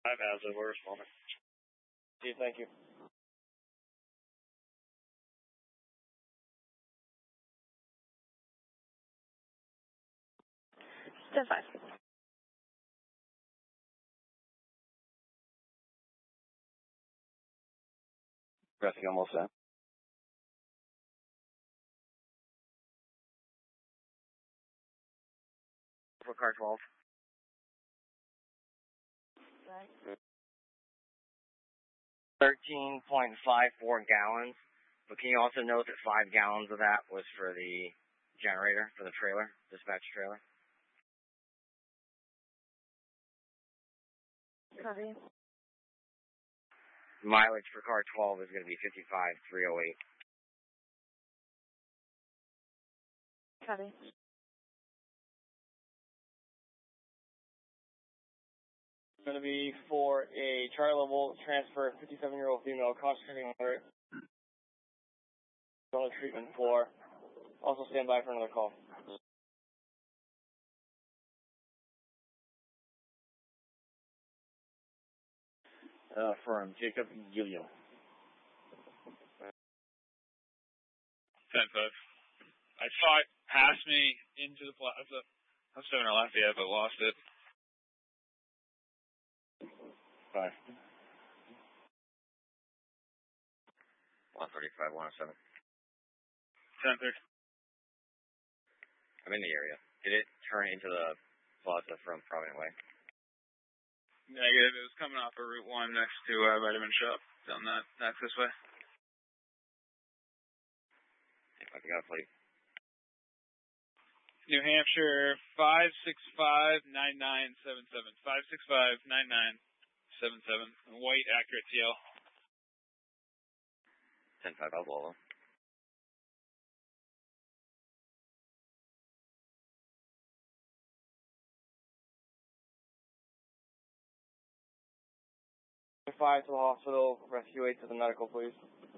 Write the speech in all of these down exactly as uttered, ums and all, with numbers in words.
Five hazard, we're responding. Chief, thank you. ten five. Rescue almost set. For car twelve. thirteen point five four gallons, but can you also note that five gallons of that was for the generator, for the trailer, dispatch trailer? Copy. Mileage for car twelve is going to be fifty-five three oh eight. Copy. It's going to be for a charter level transfer, fifty-seven-year-old female, concentrating alert. On the treatment floor. Also stand by for another call. Uh, firm, Jacob Gilliam. ten five. I saw it pass me into the plaza. I was doing a Lafayette, but lost it. Five. one thirty-five, one oh seven. ten thirty. I'm in the area. Did it turn into the plaza from Provident Way? Negative. It was coming off of Route one next to uh, Vitamin Shop down that access way. I got a plate. New Hampshire five six five nine nine seven seven. five six five nine nine seven seven. White accurate T L. ten five, I'll blow. Five to the hospital, rescue eight to the medical, please.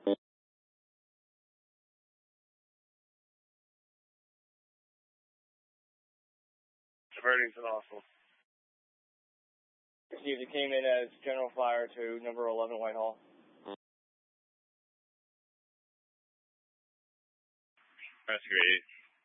Diverting to the hospital. Received, it came in as general fire to number eleven Whitehall. Rescue eight.